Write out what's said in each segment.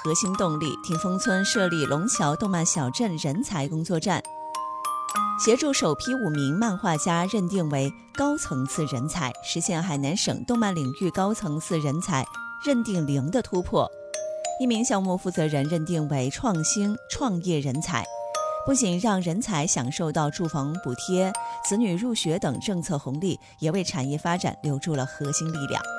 核心动力，挺峰村设立龙桥动漫小镇人才工作站，协助首批5名漫画家认定为高层次人才，实现海南省动漫领域高层次人才认定0的突破。1名项目负责人认定为创新创业人才，不仅让人才享受到住房补贴、子女入学等政策红利，也为产业发展留住了核心力量。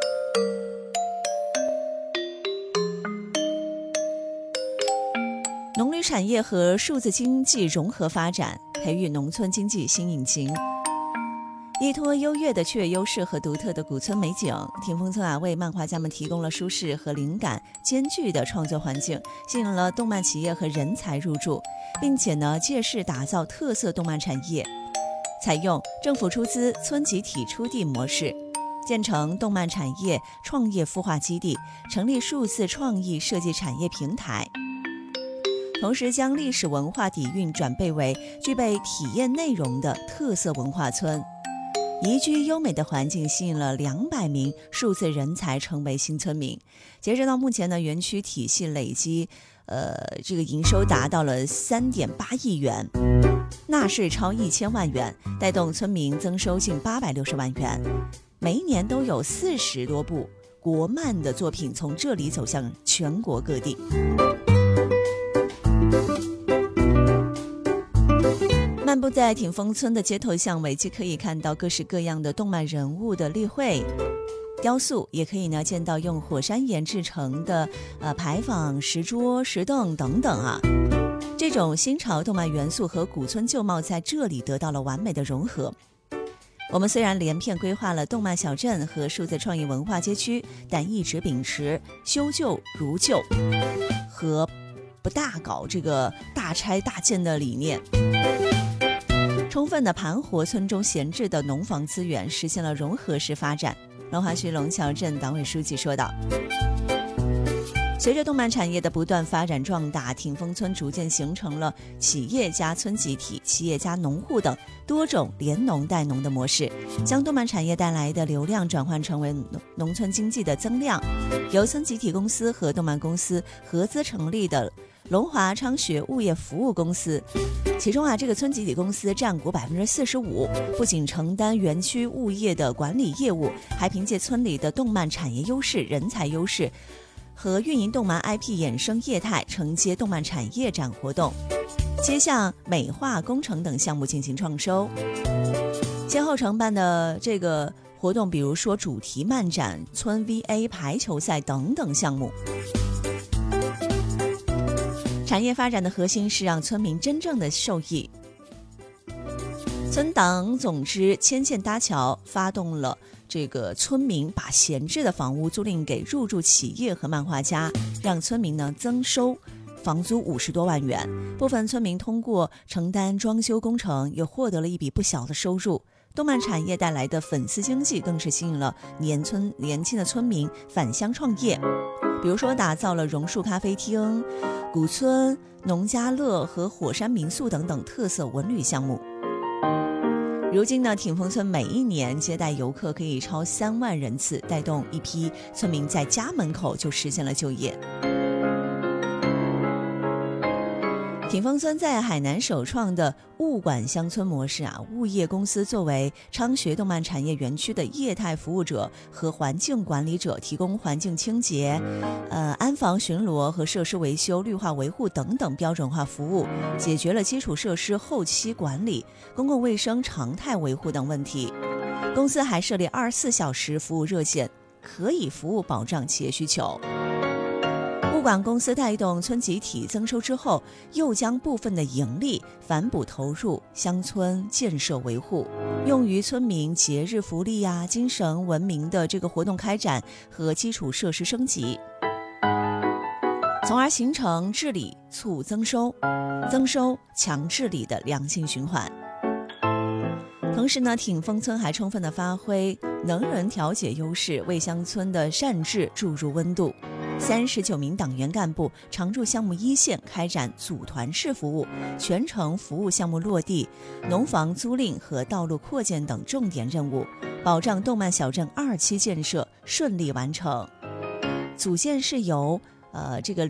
农旅产业和数字经济融合发展，培育农村经济新引擎。依托优越的区域优势和独特的古村美景，挺峰村为漫画家们提供了舒适和灵感兼具的创作环境，吸引了动漫企业和人才入驻，并且借势打造特色动漫产业。采用政府出资、村集体出地模式，建成动漫产业创业孵化基地，成立数字创意设计产业平台。同时将历史文化底蕴转变为具备体验内容的特色文化村。宜居优美的环境吸引了200名数字人才成为新村民。截止到目前园区体系累计这个营收达到了3.8亿元，纳税超1000万元，带动村民增收近860万元。每一年都有40多部国漫的作品从这里走向全国各地。漫步在挺峰村的街头巷尾，既可以看到各式各样的动漫人物的立绘雕塑，也可以见到用火山岩制成的牌坊、石桌、石凳等等这种新潮动漫元素和古村旧貌在这里得到了完美的融合。我们虽然连片规划了动漫小镇和数字创意文化街区，但一直秉持修旧如旧和不大搞这个大拆大建的理念，充分的盘活村中闲置的农房资源，实现了融合式发展。龙华区龙桥镇党委书记说道，随着动漫产业的不断发展壮大，挺峰村逐渐形成了企业加村集体、企业加农户等多种联农带农的模式，将动漫产业带来的流量转换成为农村经济的增量。由村集体公司和动漫公司合资成立的龙华昌学物业服务公司，其中这个村集体公司占股45%，不仅承担园区物业的管理业务，还凭借村里的动漫产业优势、人才优势和运营动漫 IP 衍生业态，承接动漫产业展活动，接向美化工程等项目进行创收。先后承办的这个活动，比如说主题漫展、村 VA 排球赛等等项目。产业发展的核心是让村民真正的受益。村党总支牵线搭桥，发动了这个村民把闲置的房屋租赁给入驻企业和漫画家，让村民增收房租50多万元。部分村民通过承担装修工程，又获得了一笔不小的收入。动漫产业带来的粉丝经济更是吸引了年轻的村民返乡创业，比如说打造了榕树咖啡厅、古村、农家乐和火山民宿等等特色文旅项目。如今挺峰村每一年接待游客可以超3万人次，带动一批村民在家门口就实现了就业。挺峰村在海南首创的物管乡村模式物业公司作为昌学动漫产业园区的业态服务者和环境管理者，提供环境清洁、安防巡逻和设施维修、绿化维护等等标准化服务，解决了基础设施后期管理、公共卫生常态维护等问题。公司还设立24小时服务热线，可以服务保障企业需求。物管公司带动村集体增收之后，又将部分的盈利反哺投入乡村建设维护，用于村民节日福利精神文明的这个活动开展和基础设施升级，从而形成治理促增收、增收强治理的良性循环。同时挺峰村还充分地发挥能人调解优势，为乡村的善治注入温度。39名党员干部常驻项目一线，开展组团式服务，全程服务项目落地、农房租赁和道路扩建等重点任务，保障动漫小镇2期建设顺利完成。组建是由这个